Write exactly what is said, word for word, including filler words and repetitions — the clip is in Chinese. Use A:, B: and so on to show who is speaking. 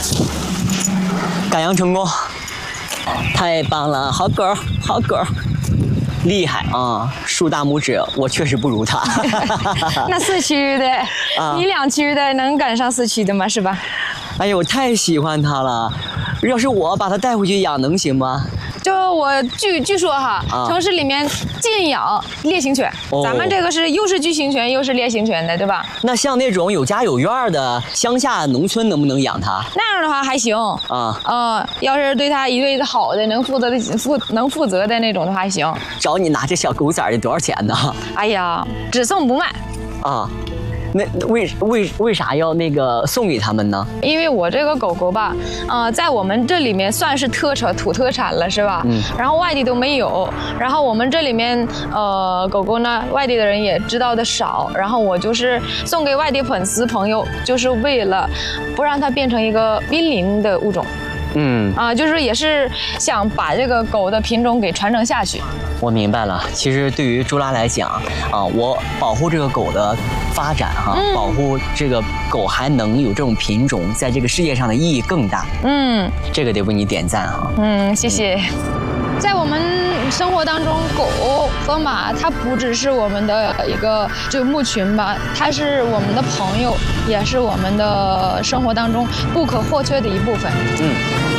A: 赶羊成功，太棒了，好狗，好狗。 厉害啊！竖大拇指，我确实不如他。
B: 那四驱的，啊、你两驱的能赶上四驱的吗？是吧？
A: 哎呀，我太喜欢它了。要是我把它带回去养，能行吗？
B: 就我据据说哈，啊、城市里面禁养烈性犬，哦、咱们这个是又是巨型犬又是烈型犬的，对吧？
A: 那像那种有家有院的乡下农村，能不能养它？
B: 那样的话还行啊。呃，要是对它一对好的，能负责的负能负责的那种的话还行。
A: 找你拿这小狗崽的多少钱呢？
B: 哎呀，只送不卖。
A: 啊。 那为为为啥要那个送给他们呢？
B: 因为我这个狗狗吧，呃，在我们这里面算是特产土特产了，是吧？嗯。然后外地都没有，然后我们这里面呃狗狗呢，外地的人也知道的少，然后我就是送给外地粉丝朋友，就是为了不让它变成一个濒临的物种。 嗯啊，就是也是想把这个狗的品种给传承下去。
A: 我明白了，其实对于朱拉来讲啊，我保护这个狗的发展哈、啊，嗯、保护这个狗还能有这种品种在这个世界上的意义更大。嗯，这个得为你点赞哈、啊。
B: 嗯，谢谢。嗯、在我们生活当中，狗和马它不只是我们的一个这个牧群吧，它是我们的朋友，也是我们的生活当中不可或缺的一部分。嗯。